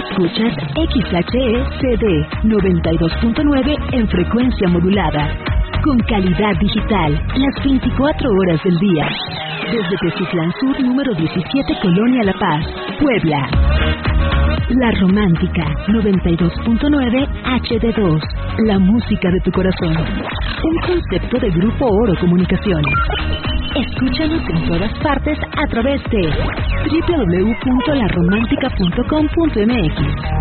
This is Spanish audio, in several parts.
Escuchas XHE-CD 92.9 en frecuencia modulada. Con calidad digital, las 24 horas del día. Desde Teciutlán Sur, número 17, Colonia La Paz, Puebla. La Romántica 92.9 HD2. La música de tu corazón. Un concepto de Grupo Oro Comunicaciones. Escúchanos en todas partes a través de www.laromántica.com.mx.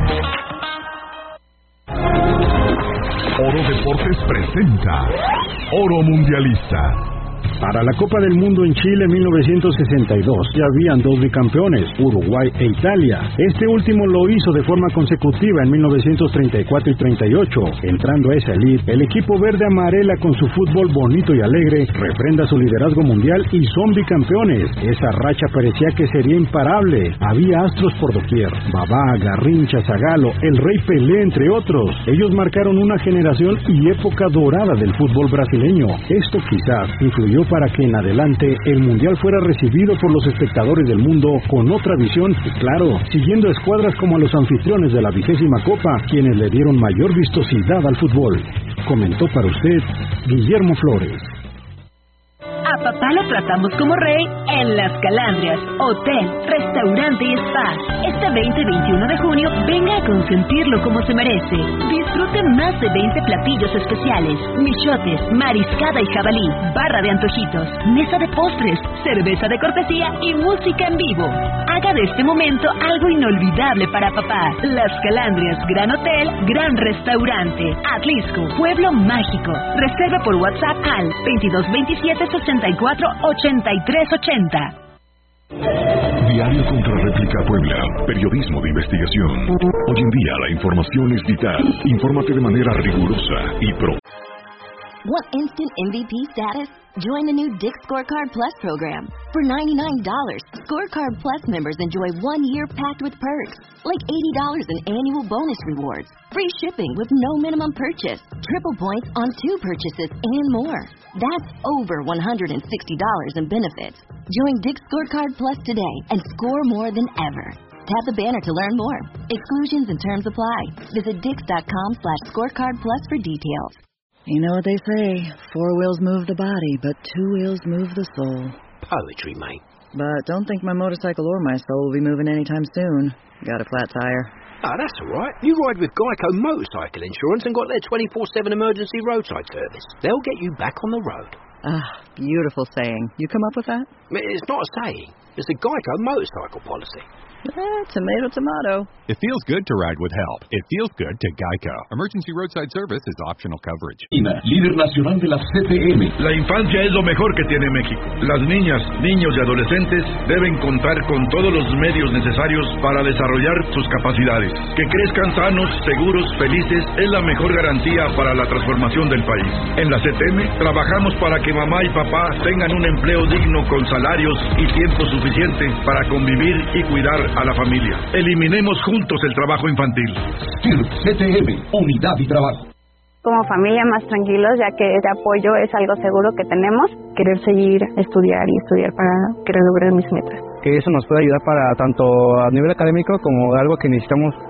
Oro Deportes presenta Oro Mundialista. Para la Copa del Mundo en Chile 1962 ya habían dos bicampeones, Uruguay e Italia. Este último lo hizo de forma consecutiva en 1934 y 38. Entrando a esa elite, el equipo verde-amarela con su fútbol bonito y alegre refrenda su liderazgo mundial y son bicampeones. Esa racha parecía que sería imparable. Había astros por doquier, Babá, Garrincha, Zagallo, el Rey Pelé, entre otros. Ellos marcaron una generación y época dorada del fútbol brasileño. Esto quizás influyó para que en adelante el Mundial fuera recibido por los espectadores del mundo con otra visión y, claro, siguiendo escuadras como a los anfitriones de la 20ª Copa, quienes le dieron mayor vistosidad al fútbol. Comentó para usted Guillermo Flores. A papá lo tratamos como rey en Las Calandrias, hotel, restaurante y spa. Este 20 y 21 de junio, venga a consentirlo como se merece. Disfruten más de 20 platillos especiales, michotes, mariscada y jabalí, barra de antojitos, mesa de postres, cerveza de cortesía y música en vivo. Haga de este momento algo inolvidable para papá. Las Calandrias, gran hotel, gran restaurante. Atlisco, pueblo mágico. Reserva por WhatsApp al 2227 64 83 80. Diario Contra Réplica Puebla. Periodismo de investigación. Hoy en día la información es vital. Infórmate de manera rigurosa y pro. Want instant MVP status? Join the new Dick's Scorecard Plus program. For $99, Scorecard Plus members enjoy 1 year packed with perks, like $80 in annual bonus rewards, free shipping with no minimum purchase, triple points on 2 purchases, and more. That's over $160 in benefits. Join Dick's Scorecard Plus today and score more than ever. Tap the banner to learn more. Exclusions and terms apply. Visit Dix.com/scorecard plus for details. You know what they say, 4 wheels move the body, but 2 wheels move the soul. Poetry, mate. But don't think my motorcycle or my soul will be moving anytime soon. Got a flat tire. Oh, that's all right. You ride with Geico Motorcycle Insurance and got their 24/7 emergency roadside service. They'll get you back on the road. Ah, beautiful saying. You come up with that? It's not a saying. It's a Geico motorcycle policy. Tomato, tomato. It feels good to ride with help. It feels good to Geico. Emergency roadside service is optional coverage. Líder nacional de la CTM. La infancia es lo mejor que tiene México. Las niñas, niños y adolescentes deben contar con todos los medios necesarios para desarrollar sus capacidades. Que crezcan sanos, seguros, felices es la mejor garantía para la transformación del país. En la CTM trabajamos para que mamá y papá tengan un empleo digno con salarios y tiempo suficiente para convivir y cuidar a la familia. Eliminemos juntos el trabajo infantil. CTM, unidad y trabajo. Como familia más tranquilos, ya que ese apoyo es algo seguro que tenemos. Querer seguir estudiar para querer lograr mis metas. Que eso nos puede ayudar para tanto a nivel académico como algo que necesitamos